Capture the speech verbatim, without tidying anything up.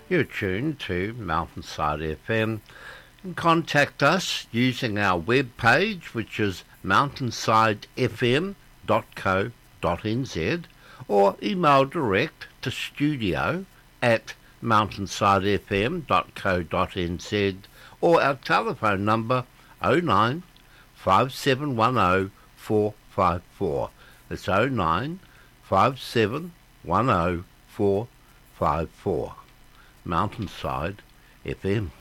You're tuned to Mountainside F M. You can contact us using our web page, which is mountainside f m dot co dot n z, or email direct to studio at mountainside f m dot co dot n z, or our telephone number oh nine, five seven one oh, four five four. It's oh nine, five seven one oh, four five four. Mountainside F M.